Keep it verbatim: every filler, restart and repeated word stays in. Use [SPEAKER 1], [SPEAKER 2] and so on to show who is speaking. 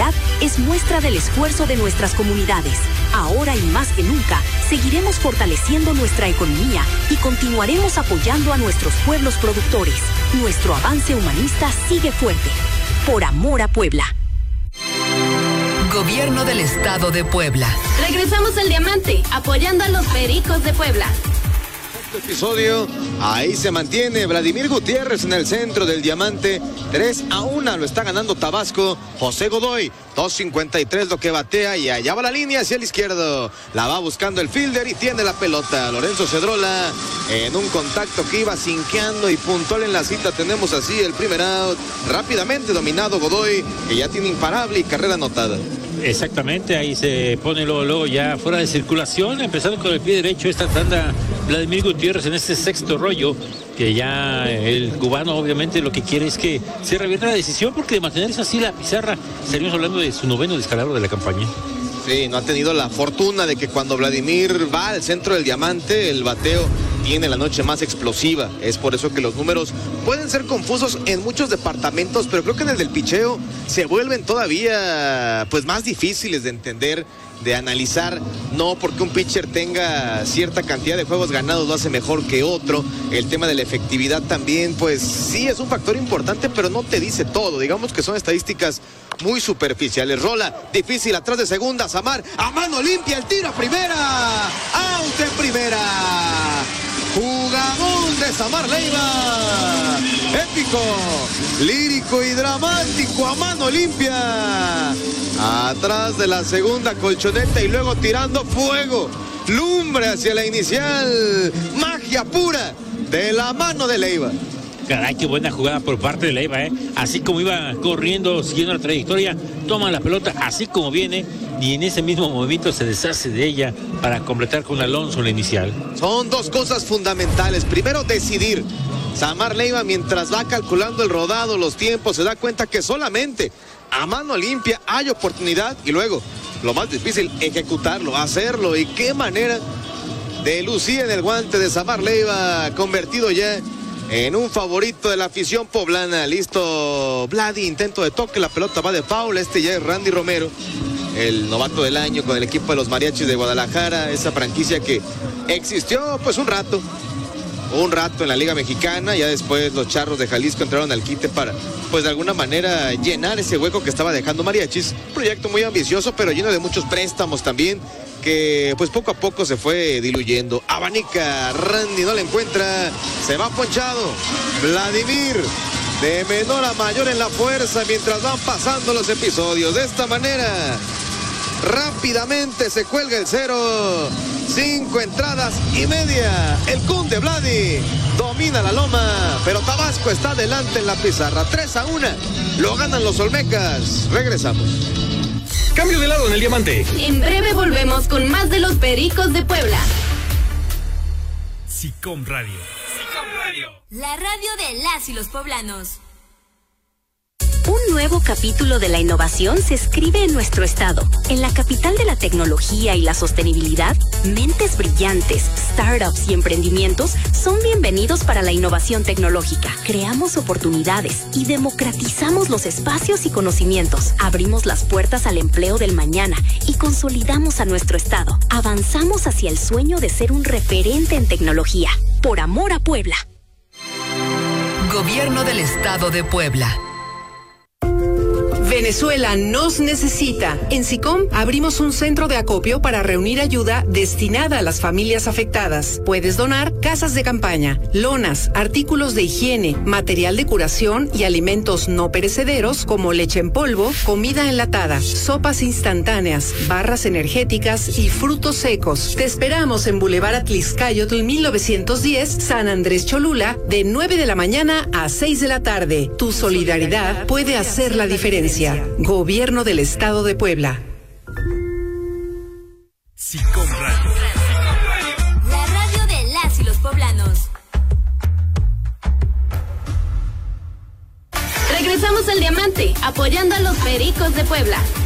[SPEAKER 1] solidaridad es muestra del esfuerzo de nuestras comunidades. Ahora y más que nunca, seguiremos fortaleciendo nuestra economía y continuaremos apoyando a nuestros pueblos productores. Nuestro avance humanista sigue fuerte. Por amor a Puebla.
[SPEAKER 2] Gobierno del Estado de Puebla.
[SPEAKER 3] Regresamos al Diamante, apoyando a los Pericos de Puebla.
[SPEAKER 4] Este episodio, ahí se mantiene Vladimir Gutiérrez en el centro del Diamante. tres a uno lo está ganando Tabasco. José Godoy, dos cincuenta y tres lo que batea, y allá va la línea hacia el izquierdo. La va buscando el fielder y tiene la pelota. Lorenzo Cedrola en un contacto que iba cinqueando y puntual en la cita. Tenemos así el primer out. Rápidamente dominado Godoy, que ya tiene imparable y carrera anotada.
[SPEAKER 5] Exactamente, ahí se pone luego, luego ya fuera de circulación, empezando con el pie derecho esta tanda Vladimir Gutiérrez en este sexto rollo, que ya el cubano obviamente lo que quiere es que se revierta la decisión, porque de mantenerse así la pizarra, estaríamos hablando de su noveno descalabro de la campaña.
[SPEAKER 4] Sí, no ha tenido la fortuna de que cuando Vladimir va al centro del Diamante, el bateo tiene la noche más explosiva. Es por eso que los números pueden ser confusos en muchos departamentos, pero creo que en el del picheo se vuelven todavía pues más difíciles de entender, de analizar. No porque un pitcher tenga cierta cantidad de juegos ganados lo hace mejor que otro. El tema de la efectividad también, pues sí es un factor importante, pero no te dice todo. Digamos que son estadísticas muy superficiales. Rola difícil atrás de segunda, Samar a mano limpia, el tiro a primera, out en primera. Jugadón de Samar Leiva, épico, lírico y dramático, a mano limpia, atrás de la segunda colchoneta y luego tirando fuego, lumbre hacia la inicial, magia pura de la mano de Leiva.
[SPEAKER 5] Caray, qué buena jugada por parte de Leiva, ¿eh? Así como iba corriendo, siguiendo la trayectoria, toma la pelota así como viene y en ese mismo movimiento se deshace de ella para completar con Alonso la inicial.
[SPEAKER 4] Son dos cosas fundamentales. Primero, decidir. Samar Leiva, mientras va calculando el rodado, los tiempos, se da cuenta que solamente a mano limpia hay oportunidad, y luego, lo más difícil, ejecutarlo, hacerlo. Y qué manera de lucir en el guante de Samar Leiva, convertido ya en un favorito de la afición poblana. Listo Vladi, intento de toque, la pelota va de foul. Este ya es Randy Romero, el novato del año con el equipo de los Mariachis de Guadalajara, esa franquicia que existió pues un rato, un rato en la Liga Mexicana. Ya después los Charros de Jalisco entraron al quite para pues de alguna manera llenar ese hueco que estaba dejando Mariachis. Un proyecto muy ambicioso, pero lleno de muchos préstamos también, que pues poco a poco se fue diluyendo. Abanica, Randy no la encuentra, se va ponchado Vladimir, de menor a mayor en la fuerza mientras van pasando los episodios. De esta manera rápidamente se cuelga el cero. Cinco entradas y media. El Kun de Vladi domina la loma, pero Tabasco está adelante en la pizarra. tres a uno lo ganan los Olmecas. Regresamos.
[SPEAKER 6] Cambio de lado en el Diamante.
[SPEAKER 3] En breve volvemos con más de los Pericos de Puebla.
[SPEAKER 6] SICOM Radio. SICOM Radio.
[SPEAKER 7] La radio de las y los poblanos.
[SPEAKER 1] Un nuevo capítulo de la innovación se escribe en nuestro estado. En la capital de la tecnología y la sostenibilidad, mentes brillantes, startups y emprendimientos son bienvenidos para la innovación tecnológica. Creamos oportunidades y democratizamos los espacios y conocimientos. Abrimos las puertas al empleo del mañana y consolidamos a nuestro estado. Avanzamos hacia el sueño de ser un referente en tecnología. Por amor a Puebla.
[SPEAKER 2] Gobierno del Estado de Puebla.
[SPEAKER 8] Venezuela nos necesita. En SICOM abrimos un centro de acopio para reunir ayuda destinada a las familias afectadas. Puedes donar casas de campaña, lonas, artículos de higiene, material de curación y alimentos no perecederos como leche en polvo, comida enlatada, sopas instantáneas, barras energéticas y frutos secos. Te esperamos en Boulevard Atlixcayotl mil novecientos diez, San Andrés Cholula, de nueve de la mañana a seis de la tarde. Tu solidaridad puede hacer la diferencia. Gobierno del Estado de Puebla.
[SPEAKER 6] SICOM Radio.
[SPEAKER 7] La radio de las y los poblanos.
[SPEAKER 3] Regresamos al Diamante, apoyando a los Pericos de Puebla.